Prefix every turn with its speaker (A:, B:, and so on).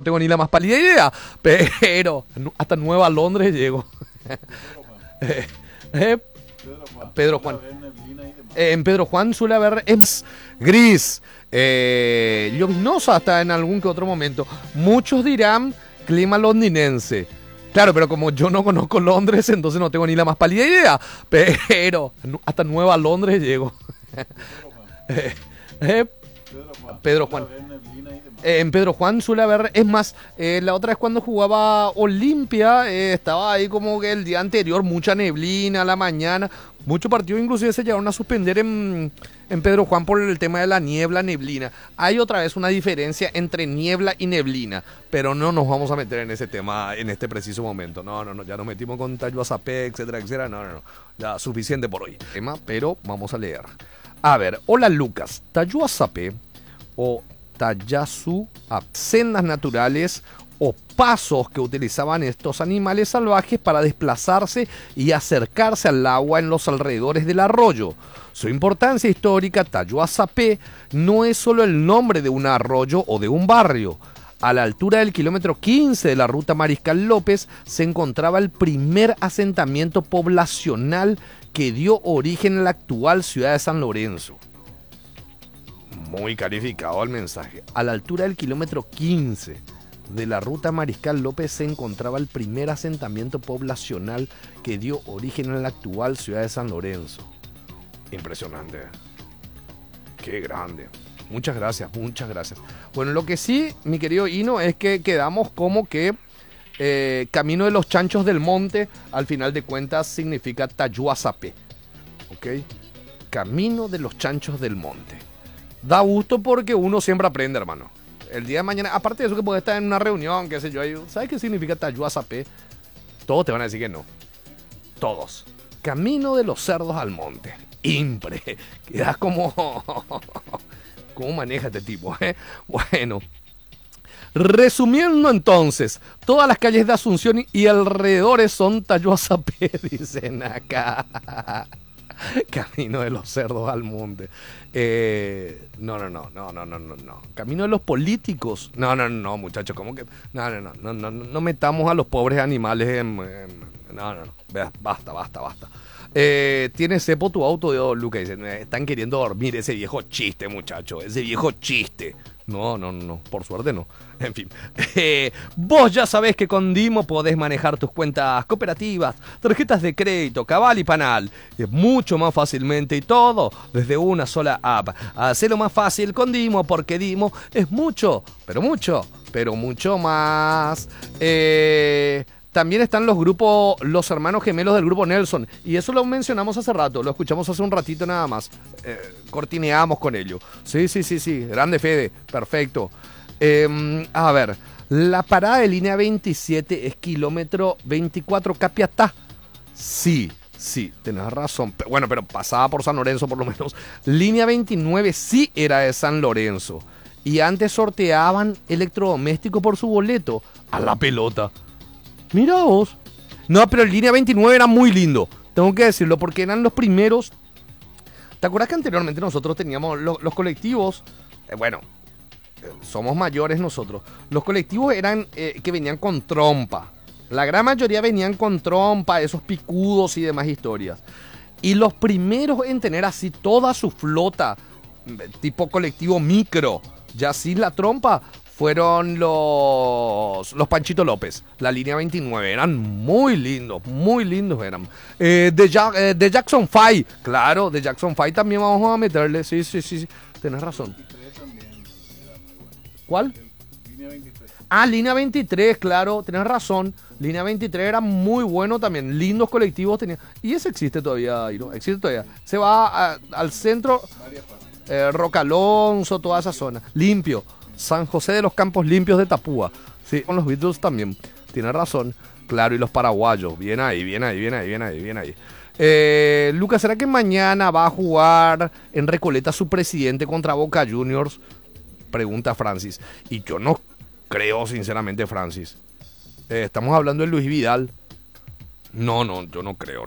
A: tengo ni la más pálida idea, pero hasta Nueva Londres llego. Pedro Juan. En Pedro Juan suele haber es gris, lloviznosa hasta en algún que otro momento. Muchos dirán clima londinense. Claro, pero como yo no conozco Londres, entonces no tengo ni la más pálida idea. Pero hasta Nueva Londres llego. Pedro Juan. En Pedro Juan suele haber, es más, la otra vez cuando jugaba Olimpia, estaba ahí como que el día anterior, mucha neblina a la mañana, muchos partidos inclusive se llegaron a suspender en Pedro Juan por el tema de la neblina. Hay otra vez una diferencia entre niebla y neblina, pero no nos vamos a meter en ese tema en este preciso momento. No, ya nos metimos con Tayuazapé, etcétera, etcétera. No, ya suficiente por hoy. Pero vamos a leer. A ver, hola Lucas, Tayuazapé o Tayasu, sendas naturales o pasos que utilizaban estos animales salvajes para desplazarse y acercarse al agua en los alrededores del arroyo. Su importancia histórica, Tayuazapé, no es solo el nombre de un arroyo o de un barrio. A la altura del kilómetro 15 de la ruta Mariscal López se encontraba el primer asentamiento poblacional que dio origen a la actual ciudad de San Lorenzo. Muy calificado el mensaje. A la altura del kilómetro 15 de la ruta Mariscal López se encontraba el primer asentamiento poblacional que dio origen a la actual ciudad de San Lorenzo. Impresionante. Qué grande. Muchas gracias, muchas gracias. Bueno, lo que sí, mi querido Hino, es que quedamos como que Camino de los Chanchos del Monte, al final de cuentas, significa Tayuazapé. ¿Ok? Camino de los Chanchos del Monte. Da gusto porque uno siempre aprende, hermano. El día de mañana, aparte de eso que puedes estar en una reunión, qué sé yo, ¿sabes qué significa Tayuazapé? Todos te van a decir que no. Todos. Camino de los Cerdos al Monte. Impre. Quedas como... ¿Cómo maneja este tipo, Bueno. Resumiendo entonces, todas las calles de Asunción y alrededores son Tayuazapé, dicen acá. Camino de los Cerdos al Monte. No. Camino de los políticos. No, muchachos, ¿cómo que? No metamos a los pobres animales en... No. Basta. Tiene cepo tu auto, Luca. Dice, están queriendo dormir. Ese viejo chiste, muchacho. Ese viejo chiste. No, por suerte no. En fin, vos ya sabés que con Dimo podés manejar tus cuentas cooperativas, tarjetas de crédito, cabal y panal. Mucho más fácilmente y todo desde una sola app. Hacelo más fácil con Dimo porque Dimo es mucho más. También están los hermanos gemelos del grupo Nelson. Y eso lo mencionamos hace rato, lo escuchamos hace un ratito nada más. Cortineamos con ello. Sí. Grande Fede, perfecto. A ver, la parada de línea 27 es kilómetro 24 Capiatá. Sí, tenés razón. Bueno, pero pasaba por San Lorenzo por lo menos. Línea 29 sí era de San Lorenzo. Y antes sorteaban electrodoméstico por su boleto. A la pelota. Mira vos. No, pero el línea 29 era muy lindo. Tengo que decirlo porque eran los primeros. ¿Te acuerdas que anteriormente nosotros teníamos los colectivos? Somos mayores nosotros. Los colectivos eran que venían con trompa. La gran mayoría venían con trompa, esos picudos y demás historias. Y los primeros en tener así toda su flota, tipo colectivo micro, ya sin la trompa, fueron los Panchito López, la línea 29. Eran muy lindos eran. De Jackson 5, claro, de Jackson 5 también vamos a meterle. Sí, tenés razón. ¿Cuál? Línea 23. Línea 23, claro, tenés razón. Línea 23 era muy bueno también, lindos colectivos tenía. Y ese existe todavía, ¿no? Existe todavía. Se va al centro, Roca Alonso, toda esa zona. Limpio. San José de los Campos Limpios de Tapúa. Sí, con los Beatles también. Tiene razón. Claro, y los paraguayos. Bien ahí. Lucas, ¿será que mañana va a jugar en Recoleta su presidente contra Boca Juniors? Pregunta Francis. Y yo no creo, sinceramente, Francis. Estamos hablando de Luis Vidal. No, yo no creo.